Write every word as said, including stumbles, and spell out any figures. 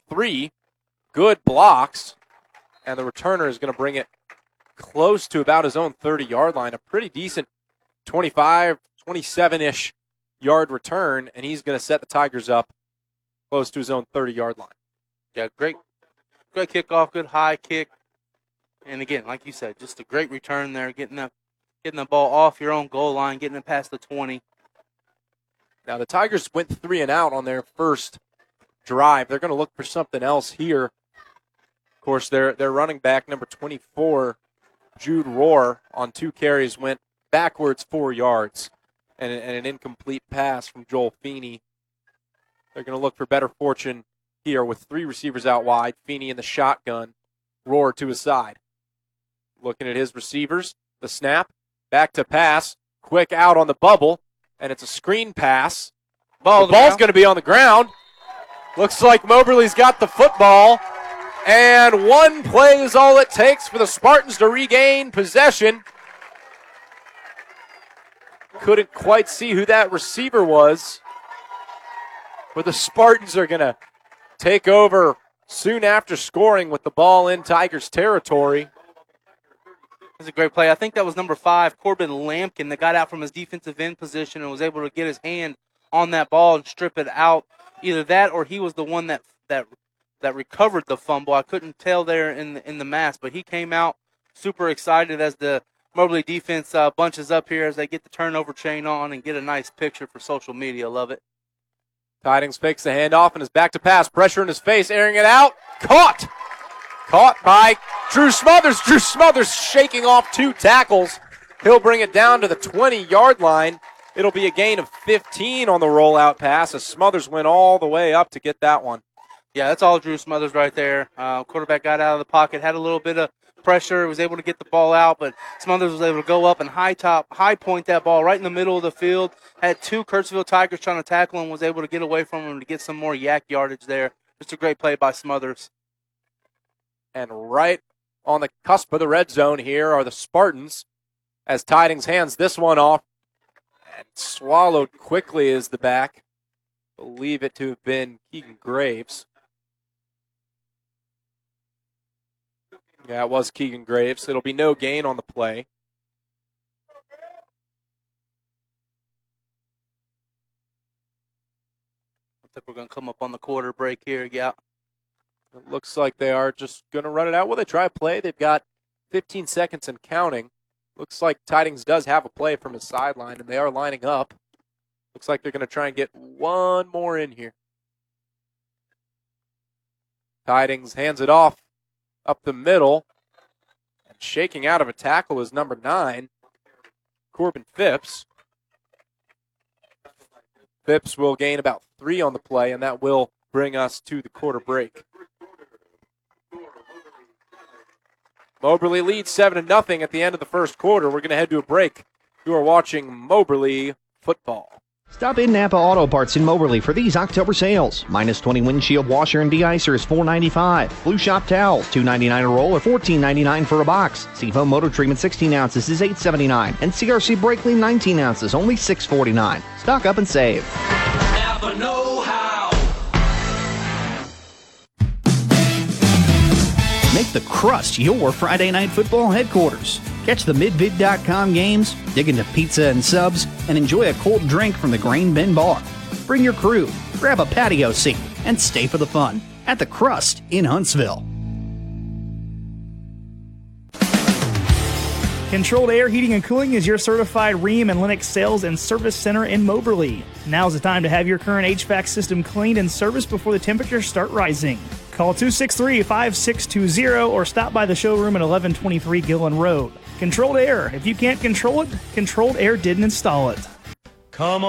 three good blocks, and the returner is going to bring it close to about his own thirty-yard line. A pretty decent twenty-five, twenty-seven-ish yard return, and he's going to set the Tigers up close to his own thirty-yard line. Yeah, great, great kickoff, good high kick. And again, like you said, just a great return there, getting the, getting the ball off your own goal line, getting it past the twenty. Now, the Tigers went three and out on their first drive. They're going to look for something else here. Of course, their, their running back, number twenty-four, Jude Rohr, on two carries went backwards four yards and, and an incomplete pass from Joel Feeney. They're going to look for better fortune here with three receivers out wide. Feeney in the shotgun, Rohr to his side. Looking at his receivers, the snap, back to pass, quick out on the bubble, and it's a screen pass. Ball the ball's going to be on the ground. Looks like Moberly's got the football, and one play is all it takes for the Spartans to regain possession. Couldn't quite see who that receiver was, but the Spartans are going to take over soon after scoring with the ball in Tigers territory. That's a great play. I think that was number five, Corbin Lampkin, that got out from his defensive end position and was able to get his hand on that ball and strip it out. Either that or he was the one that that that recovered the fumble. I couldn't tell there in the, in the mass, but he came out super excited as the Moberly defense uh, bunches up here as they get the turnover chain on and get a nice picture for social media. Love it. Tidings fakes the handoff and is back to pass. Pressure in his face, airing it out. Caught! Caught by Drew Smothers. Drew Smothers shaking off two tackles. He'll bring it down to the twenty-yard line. It'll be a gain of fifteen on the rollout pass as Smothers went all the way up to get that one. Yeah, that's all Drew Smothers right there. Uh, quarterback got out of the pocket, had a little bit of pressure, was able to get the ball out, but Smothers was able to go up and high top, high point that ball right in the middle of the field. Had two Kirksville Tigers trying to tackle him, was able to get away from him to get some more yak yardage there. Just a great play by Smothers. And right on the cusp of the red zone here are the Spartans as Tidings hands this one off and swallowed quickly is the back. Believe it to have been Keegan Graves. Yeah, it was Keegan Graves. It'll be no gain on the play. I think we're going to come up on the quarter break here, yeah. It looks like they are just going to run it out. Will they try a play? They've got fifteen seconds and counting. Looks like Tidings does have a play from his sideline, and they are lining up. Looks like they're going to try and get one more in here. Tidings hands it off up the middle. And shaking out of a tackle is number nine, Corbin Phipps. Phipps will gain about three on the play, and that will bring us to the quarter break. Moberly leads seven to nothing at the end of the first quarter. We're going to head to a break. You are watching Moberly football. Stop in Napa Auto Parts in Moberly for these October sales. Minus twenty windshield washer and de-icer is four ninety-five. Blue Shop towels, two ninety-nine a roll or fourteen ninety-nine for a box. Seafoam motor treatment sixteen ounces is eight seventy-nine. And C R C brake clean nineteen ounces, only six forty-nine. Stock up and save. Napa know-how. Make the Crust your Friday night football headquarters. Catch the midvid dot com games, dig into pizza and subs, and enjoy a cold drink from the Grain Bin Bar. Bring your crew, grab a patio seat, and stay for the fun at the Crust in Huntsville. Controlled Air Heating and Cooling is your certified Rheem and Lennox sales and service center in Moberly. Now's the time to have your current H V A C system cleaned and serviced before the temperatures start rising. Call two six three, five six two zero or stop by the showroom at eleven twenty-three Gillen Road. Controlled Air. If you can't control it, Controlled Air didn't install it. Come on.